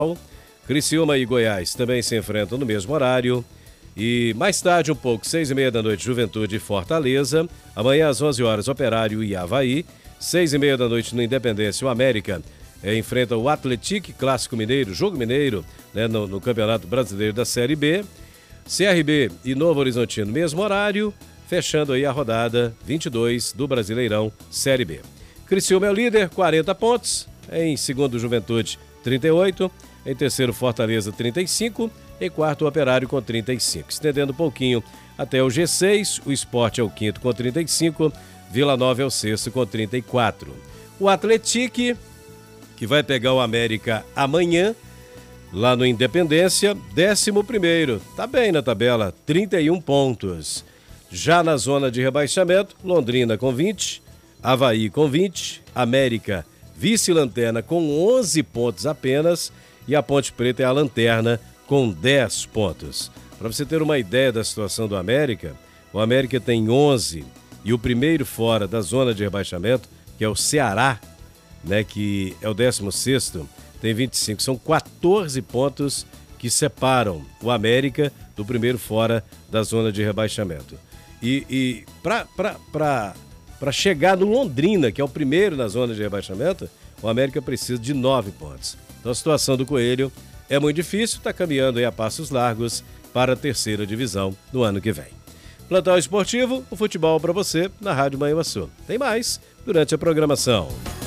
Criciúma e Goiás também se enfrentam no mesmo horário. E mais tarde um pouco, 6h30 da noite, Juventude e Fortaleza. Amanhã às 11 horas, Operário e Avaí. 6h30 da noite no Independência, o América enfrenta o Atlético Clássico Mineiro, Jogo Mineiro, né, no Campeonato Brasileiro da Série B. CRB e Novo Horizontino, mesmo horário, fechando aí a rodada 22 do Brasileirão Série B. Criciúma é o líder, 40 pontos. Em segundo, Juventude, 38. Em terceiro, Fortaleza, 35. Em quarto, o Operário com 35. Estendendo um pouquinho até o G6, o Sport é o quinto com 35. Vila Nova é o sexto com 34. O Atlético, que vai pegar o América amanhã, lá no Independência, 11º. Tá bem na tabela, 31 pontos. Já na zona de rebaixamento, Londrina com 20, Avaí com 20, América vice-lanterna com 11 pontos apenas e a Ponte Preta é a lanterna com 10 pontos. Para você ter uma ideia da situação do América, o América tem 11 e o primeiro fora da zona de rebaixamento, que é o Ceará, né, que é o 16º, tem 25. São 14 pontos que separam o América do primeiro fora da zona de rebaixamento. E para chegar no Londrina, que é o primeiro na zona de rebaixamento, o América precisa de 9 pontos. Então a situação do Coelho é muito difícil, está caminhando aí a passos largos para a terceira divisão no ano que vem. Plantão Esportivo, o futebol para você na Rádio Manhuaçu. Tem mais durante a programação.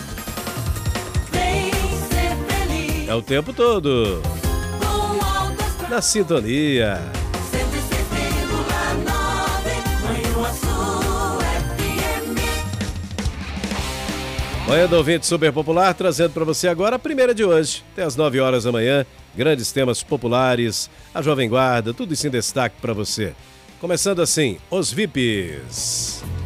É o tempo todo na sintonia. Manhã do Ouvinte Super Popular, trazendo para você agora a primeira de hoje, até as 9 horas da manhã. Grandes temas populares, a Jovem Guarda, tudo isso em destaque para você. Começando assim, os VIPs.